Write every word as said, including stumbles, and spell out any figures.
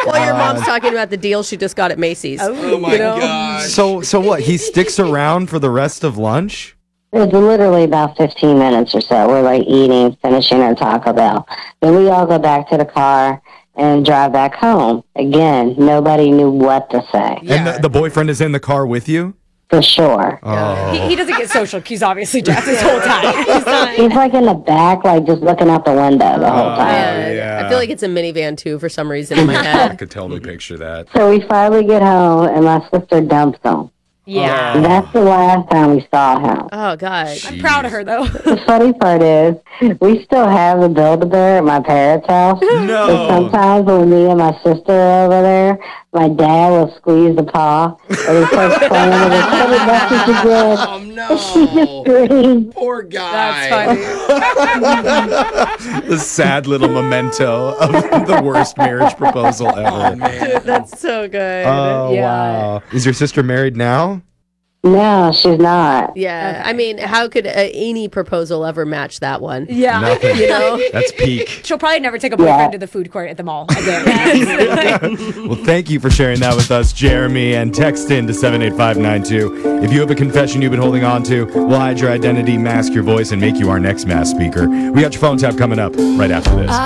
While your mom's talking about the deal she just got at Macy's. Oh my You know? gosh. So, so what? He sticks around for the rest of lunch? It's literally about fifteen minutes or so. We're like eating, finishing our Taco Bell. Then we all go back to the car and drive back home. Again, nobody knew what to say, Yeah. And the, the boyfriend is in the car with you? for sure. Oh. He, he doesn't get social cues, obviously, Jeff, this whole time. He's not. He's like in the back, like just looking out the window the whole time. Man, yeah. I feel like it's a minivan too for some reason in my I head. could totally picture that. So we finally get home, and my sister dumps him. Yeah. And that's the last time we saw him. Oh gosh. I'm proud of her, though. The funny part is, we still have the Build-A-Bear at my parents' house. No. So sometimes when me and my sister are over there, my dad will squeeze the paw, and he starts playing with it. Tell me that's what you did. Oh And she just no. screams. Poor guy. That's funny. The sad little memento of the worst marriage proposal Oh ever. man. That's so good. Oh, Yeah. wow. Is your sister married now? No, she's not. Yeah. I mean, how could uh, any proposal ever match that one? Yeah. Nothing. You know? That's peak. She'll probably never take a boyfriend Yeah. to the food court at the mall again. Well, thank you for sharing that with us, Jeremy, and text in to seven eight five nine two. If you have a confession you've been holding on to, we'll hide your identity, mask your voice, and make you our next mass speaker. We got your phone tap coming up right after this.